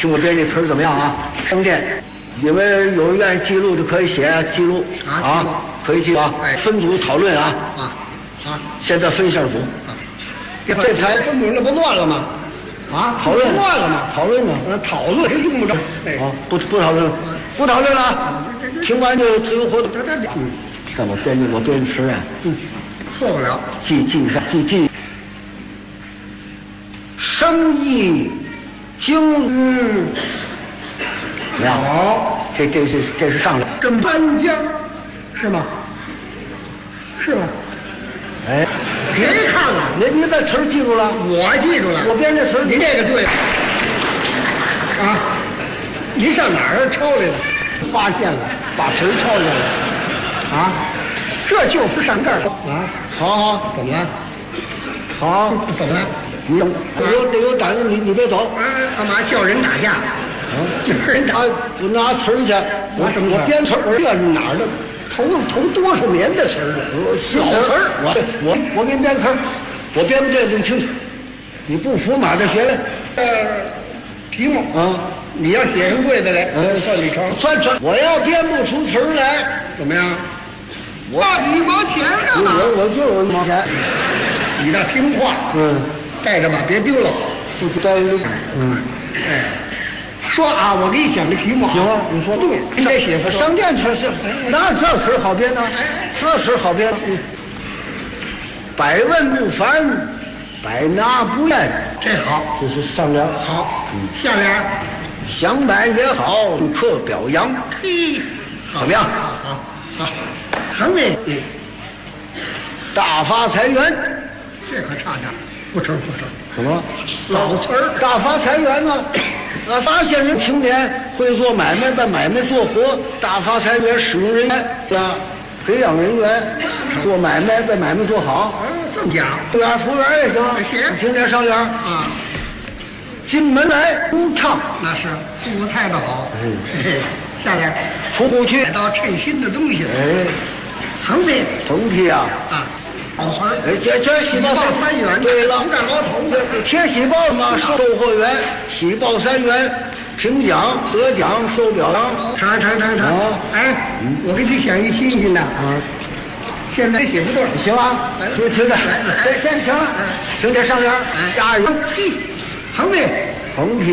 听我编这词儿怎么样啊？生电，你们有愿意记录就可以写记录啊，可以记录啊。分组讨论啊。现在分一下组。这台分组那不乱了吗？ 讨论乱了吗？ 讨论呢？ 讨论这用不着。 不讨论了，不讨论了。听完就自由活动。看我编词啊。 错不了。 记。生意经怎么样？ 好， 这是上来。 跟搬家是吗？是吧？ 哎， 别看了， 您这词儿记住了？ 我记住了。 我编这词儿， 您这个对啊。您上哪儿抄来的？ 发现了，把词儿抄下来了。 这就是上这儿啊！ 好， 怎么了？ 好， 怎么了？ 你得有胆子，你别走。 干嘛叫人打架？叫人打？ 我拿词儿去。 拿什么？ 我编词儿， 这是哪儿的？头多少年的词儿了？老词儿。 我给你编词儿，我编不对你听听。你不服马上学来。 题目你要写上对的来，算你成。 算成。我要编不出词儿来， 怎么样？ 我 1毛钱干嘛？ 我就有1毛钱。 你那听话，带着吧，别丢了。 不带着。 说啊，我给你想个题目。 行啊，你说对，应该写商店词是哪这词儿好编呢？这词儿好编。百问不烦，百拿不厌。 这好， 这是上联。 好，下联。 想摆也好，课表扬。 嘿， 怎么样？ 好。成没？ 大发财源。 这可差点，不成。 什么？ 老词儿。 大发财源呢？发现人青年会做买卖，把买卖做活，大发财源，使用人员，对吧？培养人员，做买卖，把买卖做好。 这么讲。 对啊，服务员也行。 行。 听这上联啊。进门来舒畅。那是服务态度好。下联。 服务区。 买到称心的东西。横批。 横批啊。 老词儿。 这喜报 3元。 对了。 不干老头子。 贴喜报嘛，收货员，喜报3元，评奖得奖收表扬。 成。我给你想一新鲜的。现在写不对。 行啊，说听着。行，听这上联。押韵。 横批。 横批。